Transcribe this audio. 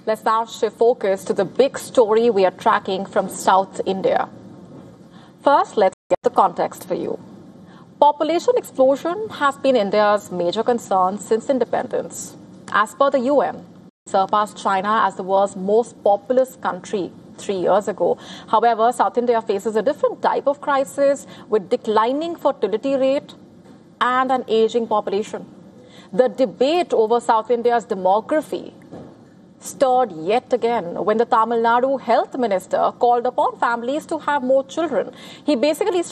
Let's now shift focus to the big story we are tracking from South India. First, let's get the context for you. Population explosion has been India's major concern since independence. As per the UN, it surpassed China as the world's most populous country 3 years ago. However, South India faces a different type of crisis with declining fertility rate and an aging population. The debate over South India's demography stirred yet again when the Tamil Nadu health minister called upon families to have more children. He basically